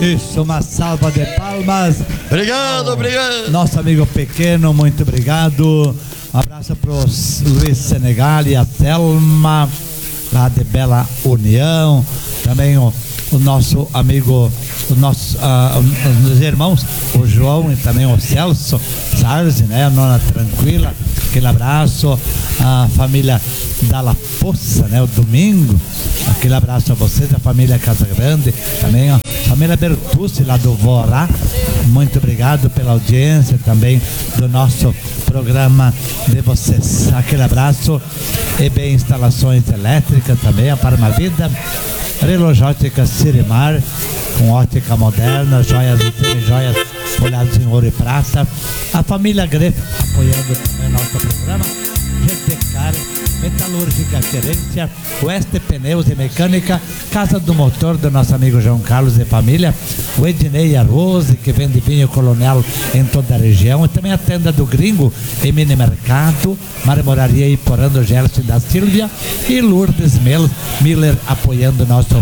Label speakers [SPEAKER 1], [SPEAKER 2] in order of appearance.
[SPEAKER 1] Isso, uma salva de palmas.
[SPEAKER 2] Obrigado.
[SPEAKER 1] Nosso amigo pequeno, muito obrigado. Um abraço para o Luiz Senegal e a Thelma, lá de Bela União. Também o nosso amigo, os irmãos, o João e também o Celso Sarzi, né? A Nona Tranquila, aquele abraço. A família Dalla Poça, né? O Domingo, aquele abraço a vocês, a família Casagrande, também a família Bertucci lá do Vorá. Muito obrigado pela audiência também do nosso programa de vocês. Aquele abraço. E bem, instalações elétricas também, a Parmavida, Relogótica Sirimar, com ótica moderna, joias e semi-joias folhadas em ouro e prata. A família Grefe apoiando também o nosso programa. Gentecar, Metalúrgica Querência, Oeste Pneus e Mecânica, Casa do Motor do nosso amigo João Carlos e família, o Ednei Arrose, que vende vinho Colonel em toda a região, e também a tenda do Gringo e Mini Mercado, Marmoraria Iporã do Gerson da Silvia e Lourdes Miller apoiando o nosso